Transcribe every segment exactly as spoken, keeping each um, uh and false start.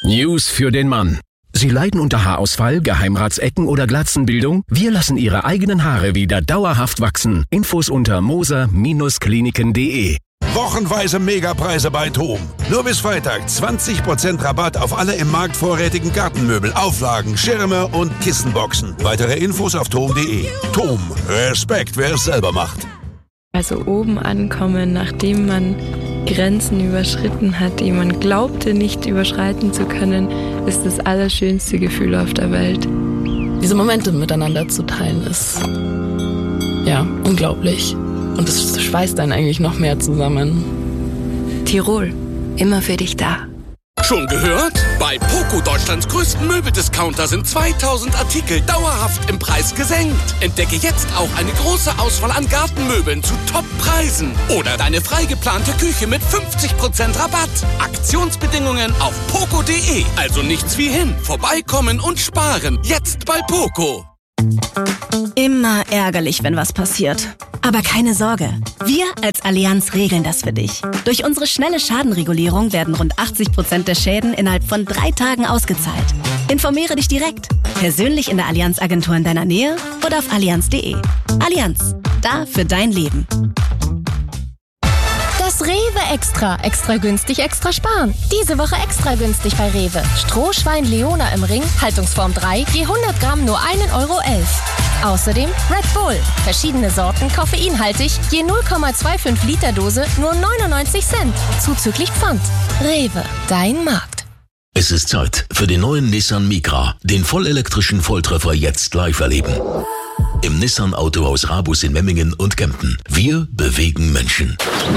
News für den Mann. Sie leiden unter Haarausfall, Geheimratsecken oder Glatzenbildung? Wir lassen Ihre eigenen Haare wieder dauerhaft wachsen. Infos unter moser Bindestrich kliniken punkt de. Wochenweise Megapreise bei TOM. Nur bis Freitag zwanzig Prozent Rabatt auf alle im Markt vorrätigen Gartenmöbel, Auflagen, Schirme und Kissenboxen. Weitere Infos auf tom punkt de. TOM. Respekt, wer es selber macht. Also oben ankommen, nachdem man Grenzen überschritten hat, die man glaubte nicht überschreiten zu können, ist das allerschönste Gefühl auf der Welt. Diese Momente miteinander zu teilen ist, ja, unglaublich. Und es schweißt einen eigentlich noch mehr zusammen. Tirol, immer für dich da. Schon gehört? Bei Poco, Deutschlands größten Möbeldiscounter, sind zweitausend Artikel dauerhaft im Preis gesenkt. Entdecke jetzt auch eine große Auswahl an Gartenmöbeln zu Top-Preisen. Oder deine frei geplante Küche mit fünfzig Prozent Rabatt. Aktionsbedingungen auf poco punkt de. Also nichts wie hin. Vorbeikommen und sparen. Jetzt bei Poco. Immer ärgerlich, wenn was passiert. Aber keine Sorge, wir als Allianz regeln das für dich. Durch unsere schnelle Schadenregulierung werden rund achtzig Prozent der Schäden innerhalb von drei Tagen ausgezahlt. Informiere dich direkt, persönlich in der Allianz-Agentur in deiner Nähe oder auf allianz punkt de. Allianz, da für dein Leben. Das Rewe Extra. Extra günstig, extra sparen. Diese Woche extra günstig bei Rewe. Strohschwein Leona im Ring, Haltungsform drei, je hundert Gramm nur ein Euro elf. Außerdem Red Bull. Verschiedene Sorten, koffeinhaltig, je null Komma fünfundzwanzig Liter Dose, nur neunundneunzig Cent. Zuzüglich Pfand. Rewe, dein Markt. Es ist Zeit für den neuen Nissan Micra, den vollelektrischen Volltreffer jetzt live erleben. Im Nissan Autohaus Rabus in Memmingen und Kempten. Wir bewegen Menschen.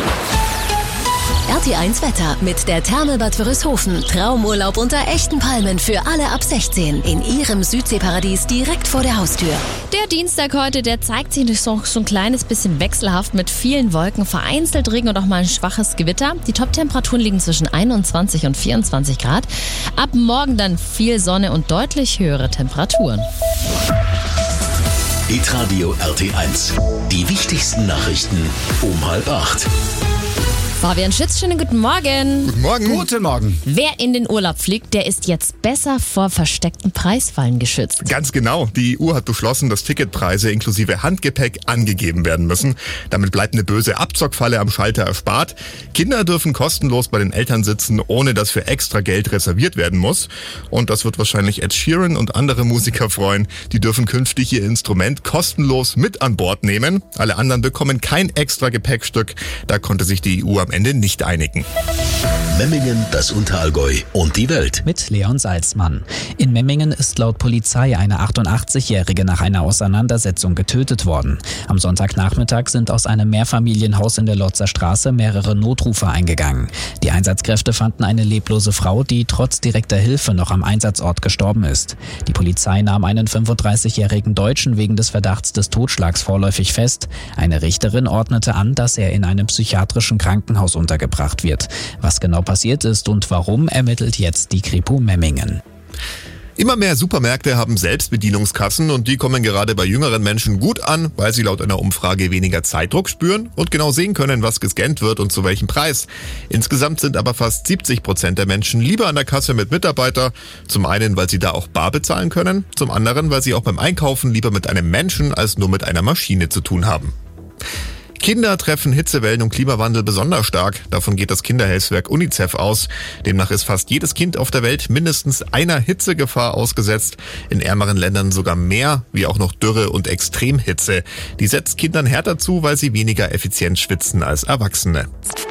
R T eins Wetter mit der Thermelbad Wörishofen. Traumurlaub unter echten Palmen für alle ab sechzehn. In Ihrem Südseeparadies direkt vor der Haustür. Der Dienstag heute, der zeigt sich so, so ein kleines bisschen wechselhaft mit vielen Wolken, vereinzelt Regen und auch mal ein schwaches Gewitter. Die Top-Temperaturen liegen zwischen einundzwanzig und vierundzwanzig Grad. Ab morgen dann viel Sonne und deutlich höhere Temperaturen. Hitradio R T eins. Die wichtigsten Nachrichten um halb acht. Fabian Schütz, schönen guten Morgen. Guten Morgen. Guten Morgen. Wer in den Urlaub fliegt, der ist jetzt besser vor versteckten Preisfallen geschützt. Ganz genau. Die E U hat beschlossen, dass Ticketpreise inklusive Handgepäck angegeben werden müssen. Damit bleibt eine böse Abzockfalle am Schalter erspart. Kinder dürfen kostenlos bei den Eltern sitzen, ohne dass für extra Geld reserviert werden muss. Und das wird wahrscheinlich Ed Sheeran und andere Musiker freuen. Die dürfen künftig ihr Instrument kostenlos mit an Bord nehmen. Alle anderen bekommen kein extra Gepäckstück. Da konnte sich die E U am Ende nicht einigen. Memmingen, das Unterallgäu und die Welt. Mit Leon Salzmann. In Memmingen ist laut Polizei eine achtundachtzigjährige nach einer Auseinandersetzung getötet worden. Am Sonntagnachmittag sind aus einem Mehrfamilienhaus in der Lotzer Straße mehrere Notrufe eingegangen. Die Einsatzkräfte fanden eine leblose Frau, die trotz direkter Hilfe noch am Einsatzort gestorben ist. Die Polizei nahm einen fünfunddreißigjährigen Deutschen wegen des Verdachts des Totschlags vorläufig fest. Eine Richterin ordnete an, dass er in einem psychiatrischen Krankenhaus untergebracht wird. Was genau passiert ist und warum, ermittelt jetzt die Kripo Memmingen. Immer mehr Supermärkte haben Selbstbedienungskassen und die kommen gerade bei jüngeren Menschen gut an, weil sie laut einer Umfrage weniger Zeitdruck spüren und genau sehen können, was gescannt wird und zu welchem Preis. Insgesamt sind aber fast siebzig Prozent der Menschen lieber an der Kasse mit Mitarbeiter. Zum einen, weil sie da auch bar bezahlen können, zum anderen, weil sie auch beim Einkaufen lieber mit einem Menschen als nur mit einer Maschine zu tun haben. Kinder treffen Hitzewellen und Klimawandel besonders stark. Davon geht das Kinderhilfswerk UNICEF aus. Demnach ist fast jedes Kind auf der Welt mindestens einer Hitzegefahr ausgesetzt. In ärmeren Ländern sogar mehr, wie auch noch Dürre und Extremhitze. Die setzt Kindern härter zu, weil sie weniger effizient schwitzen als Erwachsene.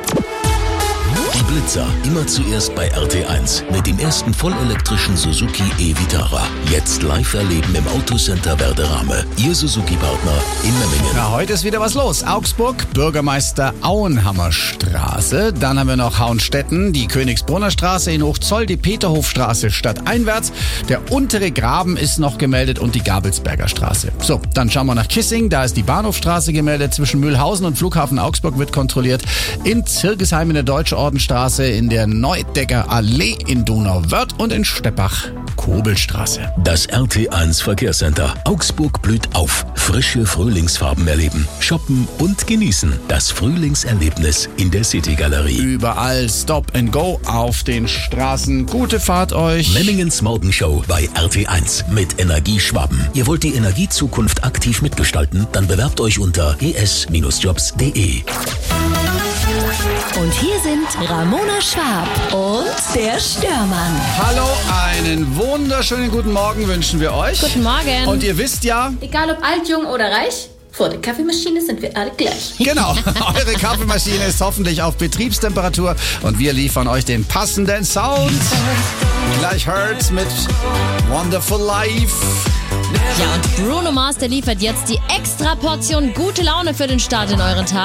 Die Blitzer, immer zuerst bei R T eins mit dem ersten vollelektrischen Suzuki e-Vitara. Jetzt live erleben im Autocenter Werderame. Ihr Suzuki-Partner in Memmingen. Ja, heute ist wieder was los. Augsburg, Bürgermeister Auenhammer Straße. Dann haben wir noch Hauenstetten, die Königsbrunner Straße in Hochzoll, die Peterhofstraße stadteinwärts. Der untere Graben ist noch gemeldet und die Gabelsberger Straße. So, dann schauen wir nach Kissing. Da ist die Bahnhofstraße gemeldet. Zwischen Mühlhausen und Flughafen Augsburg wird kontrolliert. In Zirgesheim in der Deutsche Ordenstraße Straße, in der Neudecker Allee in Donauwörth und in Steppach Kobelstraße. Das R T eins Verkehrscenter. Augsburg blüht auf. Frische Frühlingsfarben erleben, shoppen und genießen. Das Frühlingserlebnis in der City-Galerie. Überall Stop and Go auf den Straßen. Gute Fahrt euch. Memmingens Morgenshow bei R T eins mit Energie Schwaben. Ihr wollt die Energiezukunft aktiv mitgestalten? Dann bewerbt euch unter e s jobs punkt d e. Und hier sind Ramona Schwab und der Störmann. Hallo, einen wunderschönen guten Morgen wünschen wir euch. Guten Morgen. Und ihr wisst ja... Egal ob alt, jung oder reich, vor der Kaffeemaschine sind wir alle gleich. Genau, eure Kaffeemaschine ist hoffentlich auf Betriebstemperatur und wir liefern euch den passenden Sound. Gleich hört's mit Wonderful Life. Ja, und Bruno Mars, der liefert jetzt die extra Portion gute Laune für den Start in euren Tag.